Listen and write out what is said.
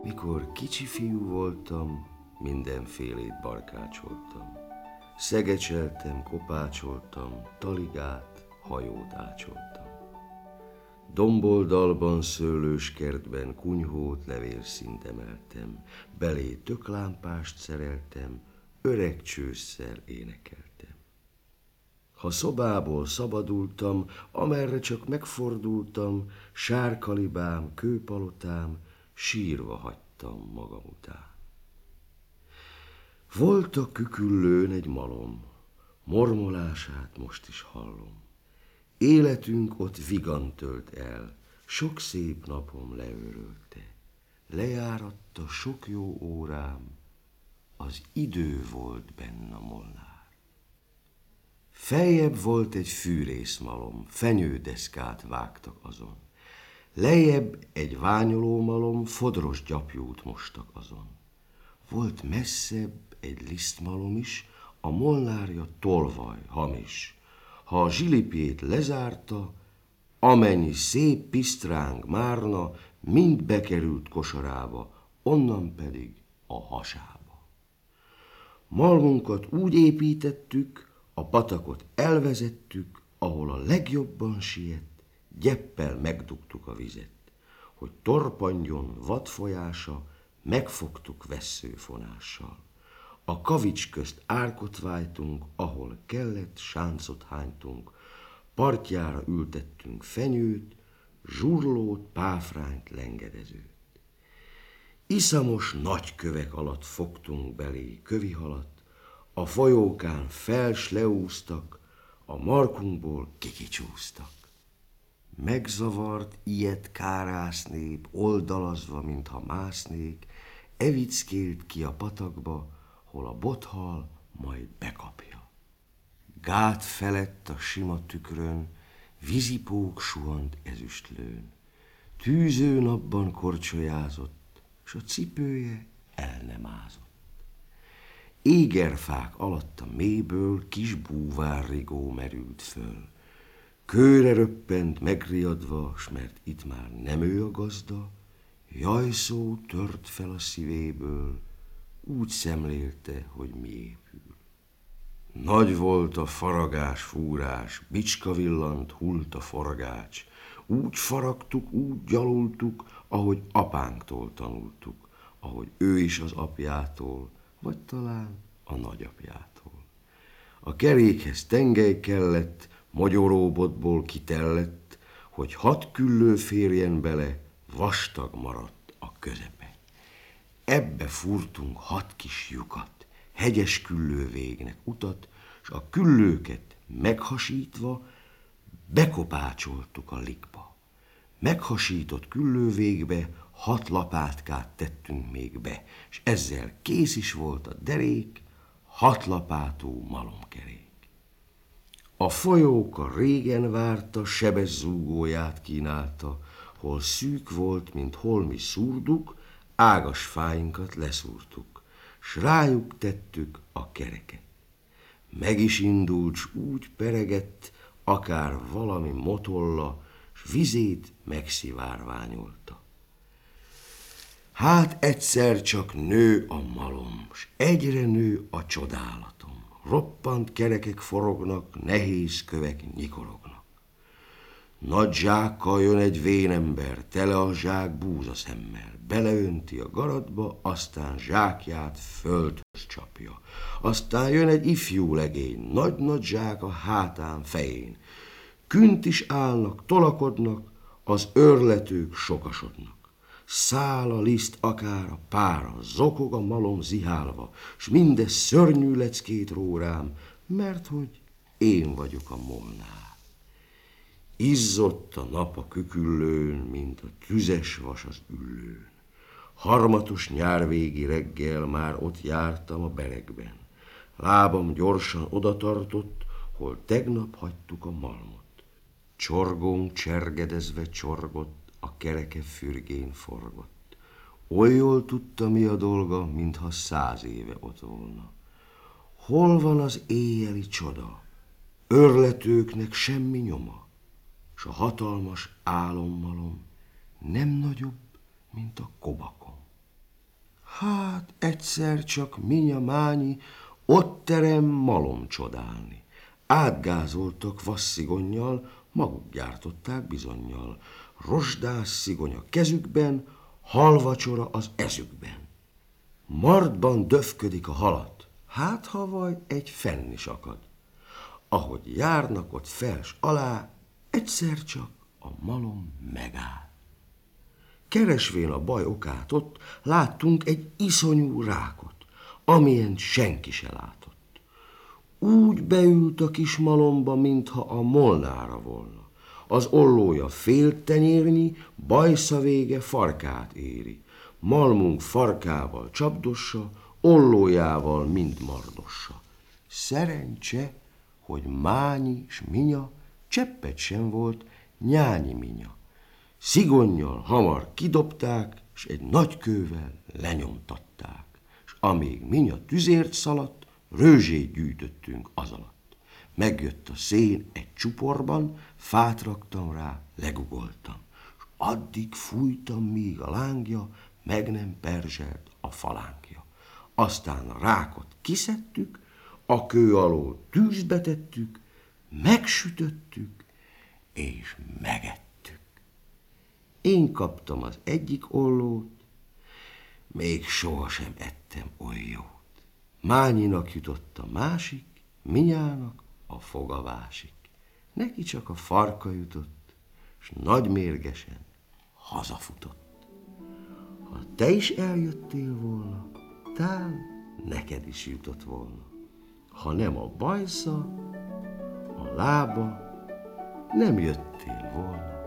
Mikor kicsi fiú voltam, mindenfélét barkácsoltam. Szegecseltem, kopácsoltam, taligát, hajót ácsoltam. Domboldalban, szőlőskertben kunyhót, levélszínt emeltem, belé töklámpást szereltem, öreg csősszel énekeltem. Ha szobából szabadultam, amerre csak megfordultam, sárkalibám, kőpalotám, sírva hagytam magam után. Volt a küküllőn egy malom, mormolását most is hallom. Életünk ott vigan tölt el, sok szép napom leőrölte. Lejáratta sok jó órám, az idő volt benn a molnár. Feljebb volt egy fűrészmalom, fenyődeszkát vágtak azon. Lejjebb egy ványolómalom, fodros gyapjút mostak azon. Volt messzebb egy lisztmalom is, a molnárja tolvaj, hamis. Ha a zsilipjét lezárta, amennyi szép pisztráng márna, mind bekerült kosarába, onnan pedig a hasába. Malmunkat úgy építettük, a patakot elvezettük, ahol a legjobban siet, gyeppel megdugtuk a vizet, hogy torpanjon vadfolyása, megfogtuk vesszőfonással. A kavics közt árkot vájtunk, ahol kellett, sáncot hánytunk, partjára ültettünk fenyőt, zsurlót, páfrányt, lengedezőt. Iszamos nagy kövek alatt fogtunk belé kövihalat, a folyókán fels leúztak, a markunkból kikicsúztak. Megzavart, ilyet kárász nép, oldalazva, mintha másznék, evickélt ki a patakba, hol a bothal majd bekapja. Gát felett a sima tükrön, vízipók suhant ezüstlőn. Tűző napban korcsolyázott, s a cipője el nem ázott. Égerfák alatt a mélyből kis búvárrigó merült föl. Kőre röppent megriadva, s mert itt már nem ő a gazda, jajszó tört fel a szívéből, úgy szemlélte, hogy mi épül. Nagy volt a faragás, fúrás, bicska villant, hult a forgács. Úgy faragtuk, úgy gyalultuk, ahogy apánktól tanultuk, ahogy ő is az apjától, vagy talán a nagyapjától. A kerékhez tengely kellett, mogyoróbotból kitellett, hogy 6 küllő férjen bele, vastag maradt a közepe. Ebbe fúrtunk 6 kis lyukat, hegyes küllővégnek utat, s a küllőket meghasítva bekopácsoltuk a likba. Meghasított küllővégbe 6 lapátkát tettünk még be, és ezzel kész is volt a derék, 6 lapátú malomkerék. A folyóka régen várta, sebes zúgóját kínálta, hol szűk volt, mint holmi szúrduk, ágas fáinkat leszúrtuk, s rájuk tettük a kereket. Meg is indult, s úgy peregett, akár valami motolla, s vizét megszivárványolta. Hát egyszer csak nő a malom, s egyre nő a csodálatom. Roppant kerekek forognak, nehéz kövek nyikorognak. Nagy zsákkal jön egy vénember, tele a zsák búzaszemmel. Beleönti a garatba, aztán zsákját földhöz csapja. Aztán jön egy ifjú legény, nagy-nagy zsák a hátán, fején. Künt is állnak, tolakodnak, az őrletők sokasodnak. Száll a liszt akár a pára, zokog a malom zihálva, s mindez szörnyű leckét ró rám, mert hogy én vagyok a molnár. Izzott a nap a küküllőn, mint a tüzes vas az üllőn. Harmatos nyárvégi reggel már ott jártam a beregben. Lábam gyorsan odatartott, hol tegnap hagytuk a malmot. Csorgónk csergedezve csorgott, a kereke fürgén forgott. Oly jól tudta, mi a dolga, mintha 100 éve ott volna. Hol van az éjjeli csoda? Őrletőknek semmi nyoma, s a hatalmas álommalom nem nagyobb, mint a kobakom. Hát egyszer csak Minya Mányi ott terem malom csodálni. Átgázoltak vasszigonnyal, maguk gyártották bizonnyal. Rozsdás szigony a kezükben, halvacsora az ezükben. Martban döfködik a halat, hát ha vaj egy fenn is akad. Ahogy járnak ott fels alá, egyszer csak a malom megáll. Keresvén a baj okát ott, láttunk egy iszonyú rákot, amilyen senki se látott. Úgy beült a kis malomba, mintha a molnára volna. Az ollója fél tenyérnyi, bajsza vége farkát éri. Malmunk farkával csapdossa, ollójával mind mardossa. Szerencse, hogy Mányi s Minya cseppet sem volt Nyányi Minya. Szigonnyal hamar kidobták, s egy nagy kővel lenyomtatták. S amíg Minya tüzért szaladt, rőzsét gyűjtöttünk az alatt. Megjött a szén egy csuporban, fát raktam rá, legugoltam. S addig fújtam, míg a lángja meg nem perzselt a falánkja. Aztán a rákot kiszedtük, a kő alól tűzbe tettük, megsütöttük és megettük. Én kaptam az egyik ollót, még sohasem ettem olyan jót. Mányinak jutott a másik, Minyának a foga vásik. Neki csak a farka jutott, s nagy mérgesen hazafutott. Ha te is eljöttél volna, tán neked is jutott volna. Ha nem a bajsza, a lába, nem jöttél volna.